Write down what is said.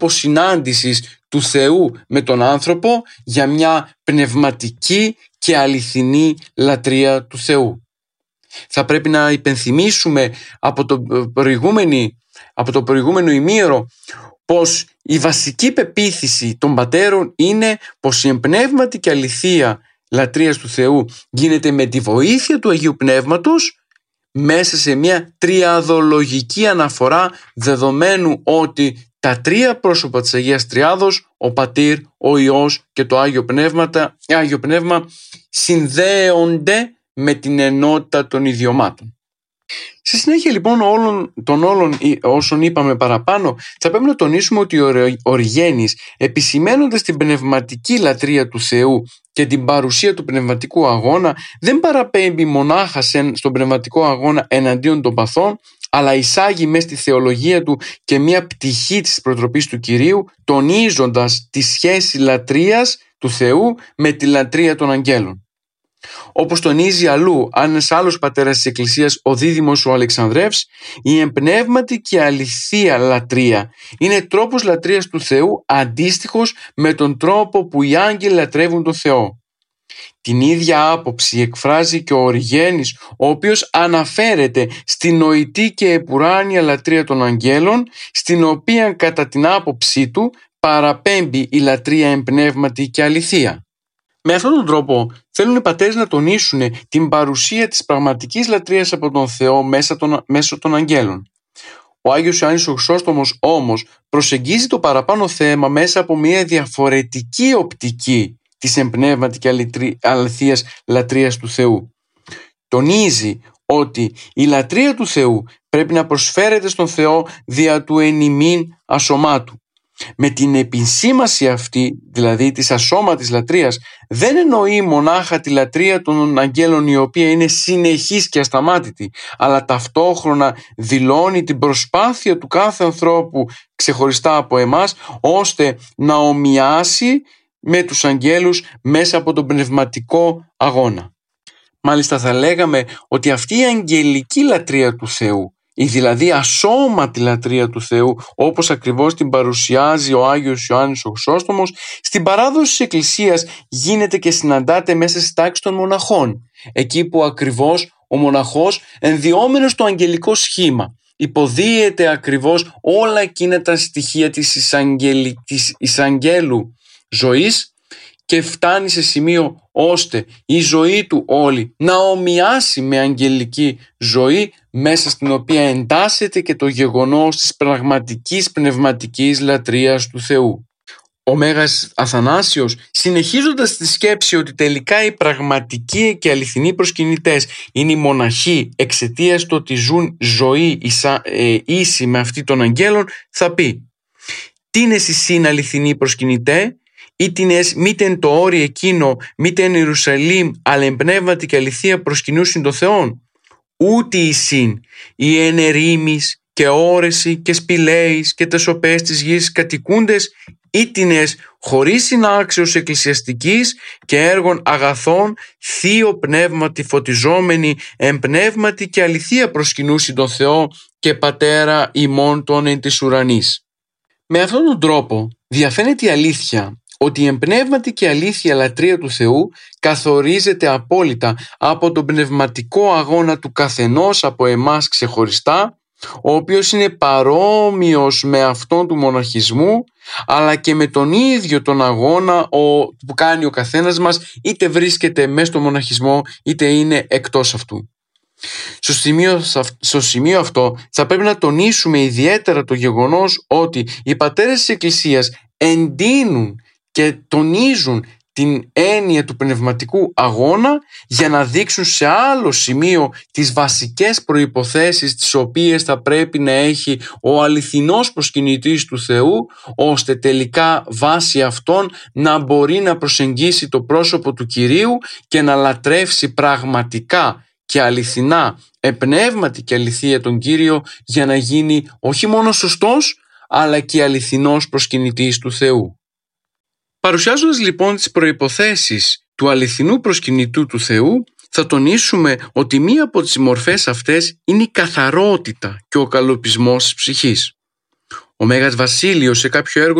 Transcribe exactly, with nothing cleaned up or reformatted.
τρόπο συνάντησης του Θεού με τον άνθρωπο για μια πνευματική και αληθινή λατρεία του Θεού. Θα πρέπει να υπενθυμίσουμε από το προηγούμενο, από το προηγούμενο ημίωρο πως η βασική πεποίθηση των πατέρων είναι πως η εμπνεύματη και αληθεία λατρείας του Θεού γίνεται με τη βοήθεια του Αγίου Πνεύματος μέσα σε μια τριαδολογική αναφορά, δεδομένου ότι τα τρία πρόσωπα της Αγίας Τριάδος, ο Πατήρ, ο Υιός και το Άγιο Πνεύμα, Άγιο Πνεύμα συνδέονται με την ενότητα των ιδιωμάτων. Στη συνέχεια λοιπόν όλων, των όλων όσων είπαμε παραπάνω, θα πρέπει να τονίσουμε ότι ο Οριγένης, επισημαίνοντας την πνευματική λατρεία του Θεού και την παρουσία του πνευματικού αγώνα, δεν παραπέμπει μονάχα στον πνευματικό αγώνα εναντίον των παθών, αλλά εισάγει μέσα στη θεολογία του και μια πτυχή της προτροπής του Κυρίου, τονίζοντας τη σχέση λατρείας του Θεού με τη λατρεία των αγγέλων. Όπως τονίζει αλλού ένας άλλος πατέρας της Εκκλησίας, ο Δίδυμος ο Αλεξανδρεύς, η εμπνεύματη και αληθεία λατρεία είναι τρόπος λατρείας του Θεού αντίστοιχος με τον τρόπο που οι άγγελοι λατρεύουν τον Θεό. Την ίδια άποψη εκφράζει και ο Οριγένης, ο οποίος αναφέρεται στη νοητή και επουράνια λατρεία των αγγέλων, στην οποία κατά την άποψή του παραπέμπει η λατρεία εμπνεύματη και αληθεία. Με αυτόν τον τρόπο θέλουν οι πατέρες να τονίσουν την παρουσία της πραγματικής λατρείας από τον Θεό μέσα των, μέσω των αγγέλων. Ο Άγιος Ιωάννης ο Χρυσόστομος όμως προσεγγίζει το παραπάνω θέμα μέσα από μια διαφορετική οπτική της εμπνεύματη και αληθείας λατρείας του Θεού. Τονίζει ότι η λατρεία του Θεού πρέπει να προσφέρεται στον Θεό δια του εν ημίν ασωμάτου. Με την επισήμαση αυτή, δηλαδή της ασώματης λατρείας, δεν εννοεί μονάχα τη λατρεία των αγγέλων, η οποία είναι συνεχής και ασταμάτητη, αλλά ταυτόχρονα δηλώνει την προσπάθεια του κάθε ανθρώπου ξεχωριστά από εμάς, ώστε να ομοιάσει με τους αγγέλους μέσα από τον πνευματικό αγώνα. Μάλιστα θα λέγαμε ότι αυτή η αγγελική λατρεία του Θεού, η δηλαδή ασώματη λατρεία του Θεού, όπως ακριβώς την παρουσιάζει ο Άγιος Ιωάννης ο Χρυσόστομος, στην παράδοση της Εκκλησίας γίνεται και συναντάται μέσα στη τάξη των μοναχών, εκεί που ακριβώς ο μοναχός, ενδιόμενος στο αγγελικό σχήμα, υποδίεται ακριβώς όλα εκείνα τα στοιχεία της εισαγγελ... της εισαγγέλου ζωής και φτάνει σε σημείο ώστε η ζωή του όλη να ομοιάσει με αγγελική ζωή, μέσα στην οποία εντάσσεται και το γεγονός της πραγματικής πνευματικής λατρείας του Θεού. Ο Μέγας Αθανάσιος, συνεχίζοντας τη σκέψη ότι τελικά οι πραγματικοί και αληθινοί προσκυνητές είναι οι μοναχοί εξαιτίας του ότι ζουν ζωή ίσα, ε, ίση με αυτή των αγγέλων, θα πει: «Τίνε εσυν αληθινοί προσκυνητέ, ήτινες μήτεν το όρι εκείνο, μήτεν Ιερουσαλήμ, αλλά εμπνεύματι και αληθεία προσκυνούσιν το Θεόν. Ούτε εισήν οι εν ερήμης και όρεση και σπηλαίης και τεσοπές της γης κατοικούντες, ήτινες χωρίς συνάξεως εκκλησιαστικής και έργων αγαθών, θείο πνεύματι φωτιζόμενοι, εμπνεύματι και αληθεία προσκυνούσιν τον Θεό και Πατέρα ημών των εν της ουρανής». Με αυτόν τον τρόπο διαφαίνεται η αλήθεια ότι η εμπνεύματη και αλήθεια λατρεία του Θεού καθορίζεται απόλυτα από τον πνευματικό αγώνα του καθενός από εμάς ξεχωριστά, ο οποίος είναι παρόμοιος με αυτόν του μοναχισμού, αλλά και με τον ίδιο τον αγώνα που κάνει ο καθένας μας, είτε βρίσκεται μέσα στο μοναχισμό είτε είναι εκτός αυτού. Στο σημείο, στο σημείο αυτό θα πρέπει να τονίσουμε ιδιαίτερα το γεγονός ότι οι πατέρες της Εκκλησίας εντείνουν και τονίζουν την έννοια του πνευματικού αγώνα για να δείξουν σε άλλο σημείο τις βασικές προϋποθέσεις τις οποίες θα πρέπει να έχει ο αληθινός προσκυνητής του Θεού, ώστε τελικά βάσει αυτών να μπορεί να προσεγγίσει το πρόσωπο του Κυρίου και να λατρεύσει πραγματικά και αληθινά, επνεύματι και αληθεία τον Κύριο, για να γίνει όχι μόνο σωστός αλλά και αληθινός προσκυνητής του Θεού. Παρουσιάζοντας λοιπόν τις προϋποθέσεις του αληθινού προσκυνητού του Θεού, θα τονίσουμε ότι μία από τις μορφές αυτές είναι η καθαρότητα και ο καλοπισμός της ψυχής. ο Μέγας Βασίλειος σε κάποιο έργο